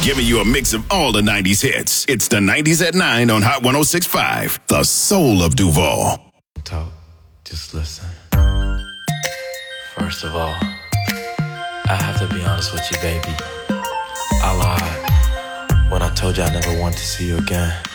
giving you a mix of all the 90s hits. It's the 90s at 9 on Hot 106.5, the soul of Duval. Talk, just listen. First of all, I have to be honest with you, baby. I lied when I told you I never want to see you again.